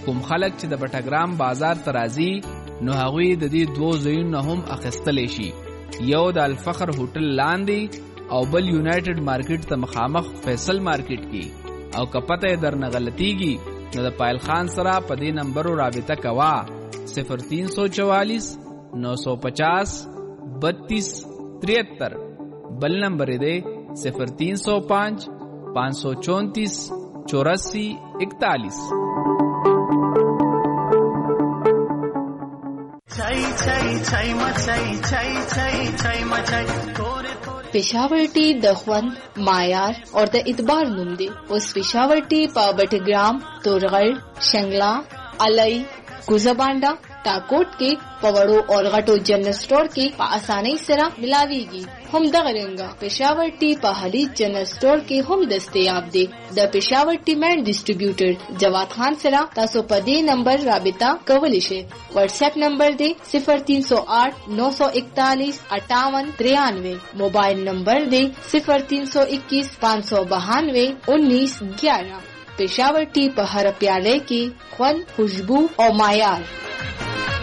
کوم خلک چې د بټګرام بازار ترازی نو هغوی د دې دوه ځایونو هم اخیستلی شي، یو د الفخر هوټل لاندې او بل یونایټډ مارکیټ ته مخامخ فیصل مارکیټ کې. او که پته یې درنه غلطیږي نو د پایل خان سره په دې نمبرو رابطه کوه 0344 950 32 73. بل نمبر دی 0305 534 84 41. Peshawar टी د خوند معیار اور د اعتبار نوم دی. اوس Peshawar टी په بټګرام، تورغړ، شنگلا، علي، کوزبانډا، ټاکوټ کې پوړو اور غټو جنرل سٹور کې په اسانۍ سره ملاويږي. هم دغه رنګه Peshawar टी په هلي جنرل سٹور کې هم دستیاب دی. د Peshawar टी مین ډیسټریبیوټر جواد خان سره تاسو په دې نمبر رابطه کولی شئ. واتس اپ نمبر دی 0308 941 5893. موبایل نمبر دی 0321 592 1911. Peshawar टी په هر پیاله کې خوند، خوشبو او معیار.